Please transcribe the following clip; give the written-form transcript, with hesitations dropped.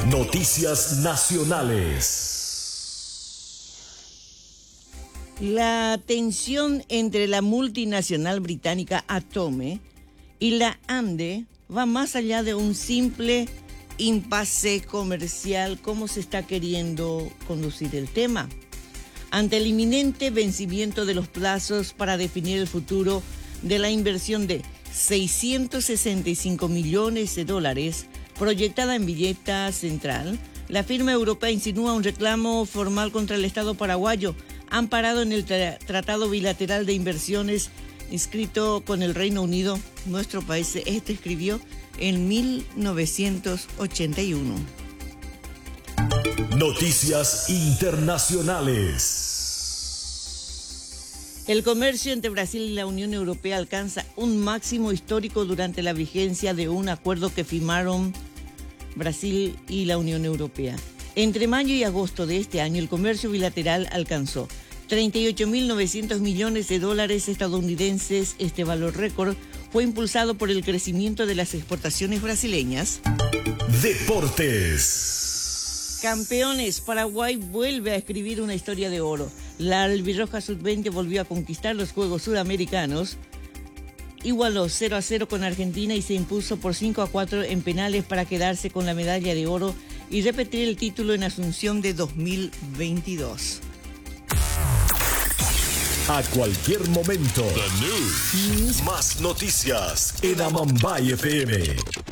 Noticias nacionales. La tensión entre la multinacional británica Atome y la ANDE va más allá de un simple impasse comercial, como se está queriendo conducir el tema. Ante el inminente vencimiento de los plazos para definir el futuro de la inversión de 665 millones de dólares proyectada en Villeta Central, la firma europea insinúa un reclamo formal contra el Estado paraguayo, amparado en el Tratado Bilateral de Inversiones inscrito con el Reino Unido. Nuestro país escribió en 1981. Noticias internacionales. El comercio entre Brasil y la Unión Europea alcanza un máximo histórico durante la vigencia de un acuerdo que firmaron Brasil y la Unión Europea. Entre mayo y agosto de este año, el comercio bilateral alcanzó 38.900 millones de dólares estadounidenses. Este valor récord fue impulsado por el crecimiento de las exportaciones brasileñas. Deportes. Campeones, Paraguay vuelve a escribir una historia de oro. La albirroja sub-20 volvió a conquistar los Juegos Sudamericanos. Igualó 0-0 con Argentina y se impuso por 5-4 en penales para quedarse con la medalla de oro y repetir el título en Asunción de 2022. A cualquier momento. The News. Más noticias en Amambay FM.